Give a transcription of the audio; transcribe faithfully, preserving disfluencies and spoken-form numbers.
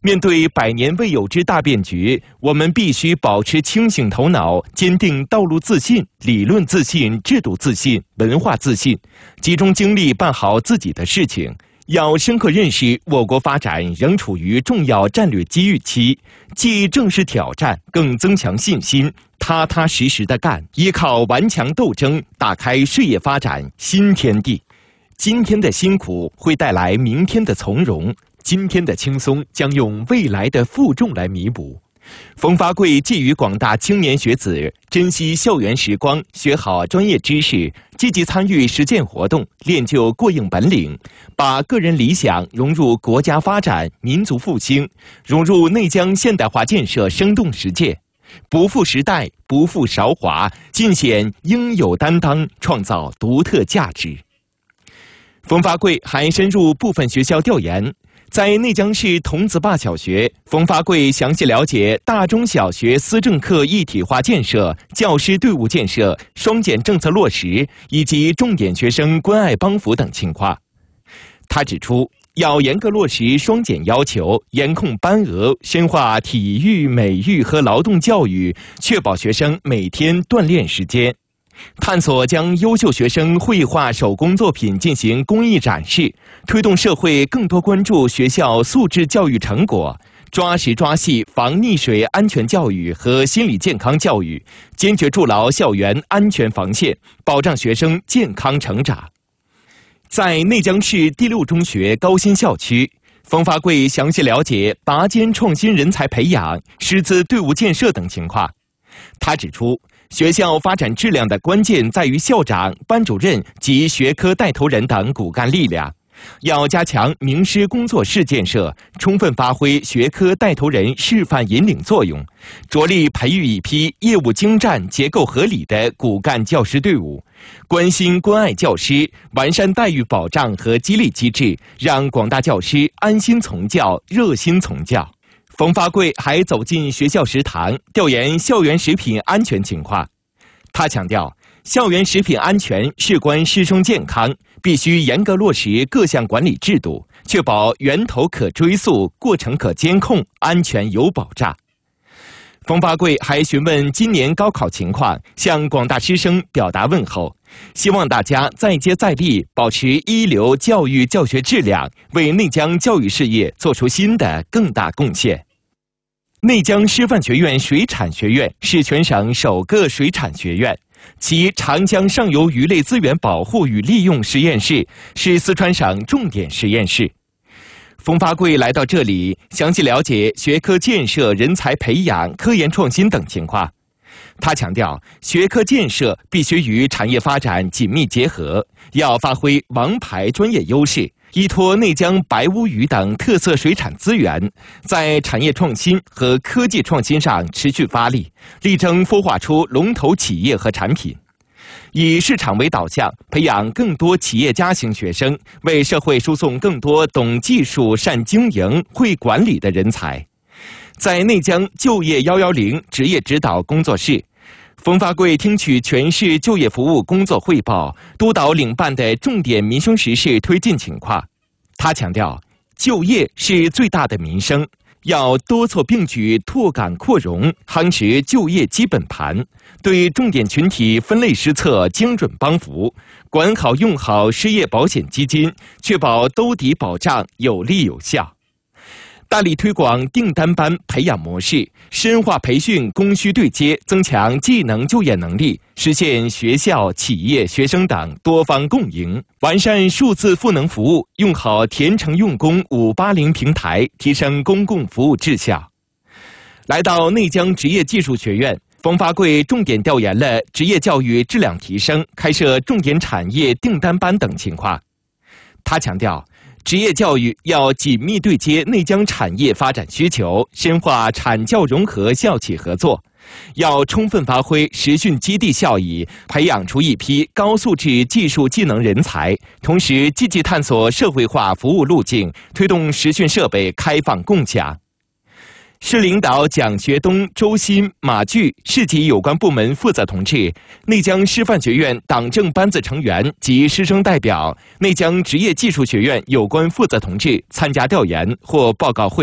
面对百年未有之大变局，我们必须保持清醒头脑，坚定道路自信、理论自信、制度自信、文化自信，集中精力办好自己的事情。要深刻认识我国发展仍处于重要战略机遇期，既正视挑战，更增强信心，踏踏实实的干，依靠顽强斗争，打开事业发展新天地。今天的辛苦会带来明天的从容。今天的轻松将用未来的负重来弥补。冯发贵寄予广大青年学子珍惜校园时光，学好专业知识，积极参与实践活动，练就过硬本领，把个人理想融入国家发展、民族复兴，融入内江现代化建设生动实践，不负时代，不负韶华，尽显应有担当，创造独特价值。冯发贵还深入部分学校调研。在内江市桐子坝小学，冯发贵详细了解大中小学思政课一体化建设、教师队伍建设、双减政策落实以及重点学生关爱帮扶等情况。他指出，要严格落实双减要求，严控班额，深化体育、美育和劳动教育，确保学生每天锻炼时间。探索将优秀学生绘画手工作品进行公益展示，推动社会更多关注学校素质教育成果，抓实抓细防溺水安全教育和心理健康教育，坚决筑牢校园安全防线，保障学生健康成长。在内江市第六中学高新校区，冯发贵详细了解拔尖创新人才培养、师资队伍建设等情况。他指出，学校发展质量的关键在于校长、班主任及学科带头人等骨干力量，要加强名师工作室建设，充分发挥学科带头人示范引领作用，着力培育一批业务精湛、结构合理的骨干教师队伍，关心关爱教师，完善待遇保障和激励机制，让广大教师安心从教、热心从教。冯发贵还走进学校食堂，调研校园食品安全情况。他强调，校园食品安全事关师生健康，必须严格落实各项管理制度，确保源头可追溯、过程可监控、安全有保障。冯发贵还询问今年高考情况，向广大师生表达问候，希望大家再接再厉，保持一流教育教学质量，为内江教育事业做出新的更大贡献。内江师范学院水产学院是全省首个水产学院，其长江上游鱼类资源保护与利用实验室是四川省重点实验室。冯发贵来到这里，详细了解学科建设、人才培养、科研创新等情况。他强调，学科建设必须与产业发展紧密结合，要发挥王牌专业优势，依托内江白乌鱼等特色水产资源，在产业创新和科技创新上持续发力，力争孵化出龙头企业和产品。以市场为导向，培养更多企业家型学生，为社会输送更多懂技术、善经营、会管理的人才。在内江就业一一零职业指导工作室，冯发贵听取全市就业服务工作汇报，督导领办的重点民生实事推进情况。他强调，就业是最大的民生，要多措并举，拓岗扩容，夯实就业基本盘，对重点群体分类施策，精准帮扶，管好用好失业保险基金，确保兜底保障有力有效。大力推广订单班培养模式，深化培训供需对接，增强技能就业能力，实现学校、企业、学生等多方共赢，完善数字赋能服务，用好甜诚用工五八零平台，提升公共服务质效。来到内江职业技术学院，冯发贵重点调研了职业教育质量提升、开设重点产业订单班等情况。他强调，职业教育要紧密对接内江产业发展需求，深化产教融合校企合作，要充分发挥实训基地效益，培养出一批高素质技术技能人才，同时积极探索社会化服务路径，推动实训设备开放共享。市领导蒋学东、周鑫、马巨、市级有关部门负责同志、内江师范学院党政班子成员及师生代表、内江职业技术学院有关负责同志参加调研或报告会。